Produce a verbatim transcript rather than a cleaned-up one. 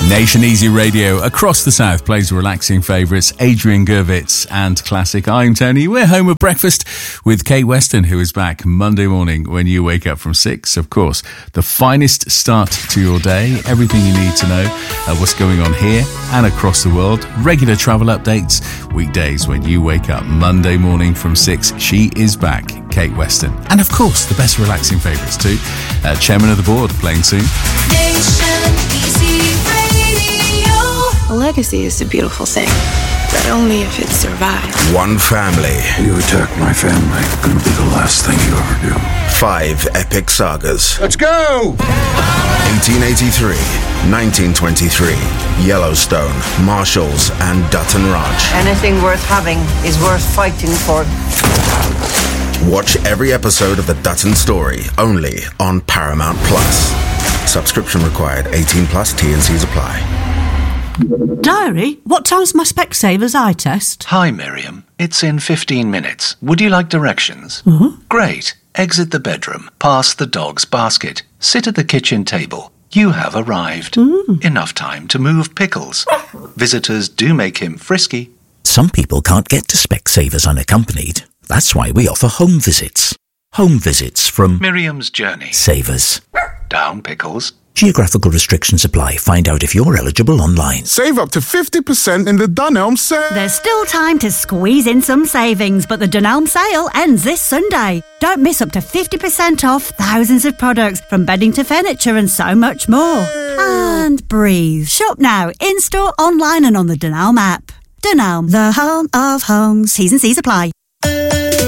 Nation Easy Radio across the south plays relaxing favourites, Adrian Gervitz and classic I'm Tony. We're home at breakfast with Kate Weston, who is back Monday morning when you wake up from six. Of course, the finest start to your day, everything you need to know, uh, what's going on here and across the world, regular travel updates, weekdays when you wake up Monday morning from six. She is back, Kate Weston. And of course, the best relaxing favourites too. Uh, Chairman of the Board playing soon. Nation Easy Radio. A legacy is a beautiful thing, but only if it survives. One family. You attack my family, gonna be the last thing you ever do. Five epic sagas. Let's go! eighteen eighty-three, nineteen twenty-three, Yellowstone, Marshalls, and Dutton Ranch. Anything worth having is worth fighting for. Watch every episode of The Dutton Story, only on Paramount Plus. Subscription required, eighteen plus, T and C's apply. Diary, what time's my Specsavers eye test? Hi, Miriam. It's in fifteen minutes. Would you like directions? Uh-huh. Great. Exit the bedroom, past the dog's basket, sit at the kitchen table. You have arrived. Mm. Enough time to move pickles. Visitors do make him frisky. Some people can't get to Specsavers unaccompanied. That's why we offer home visits. Home visits from Miriam's Journey. Savers. Down pickles. Geographical restrictions apply. Find out if you're eligible online. Save up to fifty percent in the Dunelm sale. There's still time to squeeze in some savings, but the Dunelm sale ends this Sunday. Don't miss up to fifty percent off thousands of products, from bedding to furniture and so much more. And breathe. Shop now, in-store, online and on the Dunelm app. Dunelm, the home of homes. T's and C's apply.